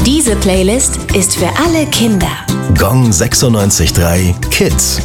Diese Playlist ist für alle Kinder. Gong 96.3 Kids.